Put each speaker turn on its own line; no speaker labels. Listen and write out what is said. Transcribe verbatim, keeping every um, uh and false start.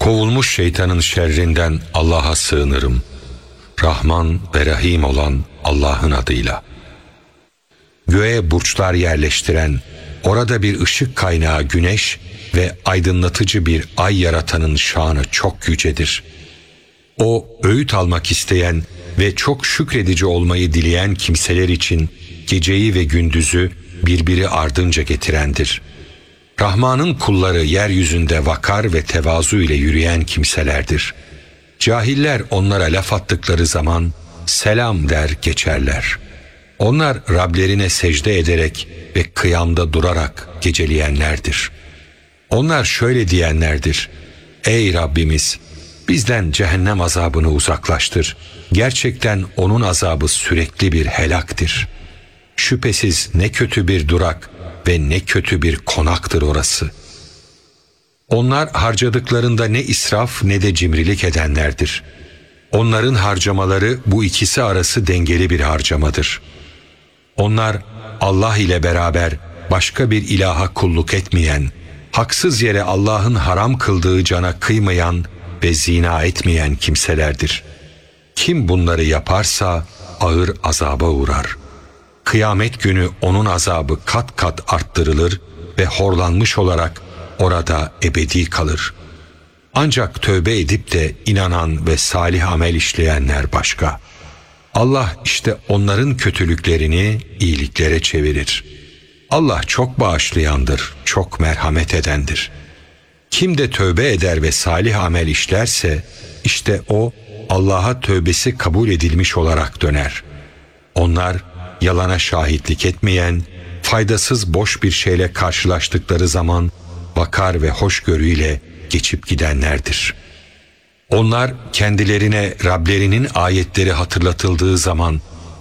Kovulmuş şeytanın şerrinden Allah'a sığınırım. Rahman ve Rahim olan Allah'ın adıyla. Göğe burçlar yerleştiren, orada bir ışık kaynağı güneş ve aydınlatıcı bir ay yaratanın şanı çok yücedir. O, öğüt almak isteyen ve çok şükredici olmayı dileyen kimseler için geceyi ve gündüzü birbiri ardınca getirendir. Rahman'ın kulları yeryüzünde vakar ve tevazu ile yürüyen kimselerdir. Cahiller onlara laf attıkları zaman selam der geçerler. Onlar Rablerine secde ederek ve kıyamda durarak geceleyenlerdir. Onlar şöyle diyenlerdir: Ey Rabbimiz! Bizden cehennem azabını uzaklaştır. Gerçekten onun azabı sürekli bir helaktır. Şüphesiz ne kötü bir durak ve ne kötü bir konaktır orası. Onlar harcadıklarında ne israf ne de cimrilik edenlerdir. Onların harcamaları bu ikisi arası dengeli bir harcamadır. Onlar Allah ile beraber başka bir ilaha kulluk etmeyen, haksız yere Allah'ın haram kıldığı cana kıymayan ve zina etmeyen kimselerdir. Kim bunları yaparsa ağır azaba uğrar. Kıyamet günü onun azabı kat kat arttırılır ve horlanmış olarak orada ebedi kalır. Ancak tövbe edip de inanan ve salih amel işleyenler başka. Allah işte onların kötülüklerini iyiliklere çevirir. Allah çok bağışlayandır, çok merhamet edendir. Kim de tövbe eder ve salih amel işlerse, işte o Allah'a tövbesi kabul edilmiş olarak döner. Onlar yalana şahitlik etmeyen, faydasız boş bir şeyle karşılaştıkları zaman vakar ve hoşgörüyle geçip gidenlerdir. Onlar kendilerine Rablerinin ayetleri hatırlatıldığı zaman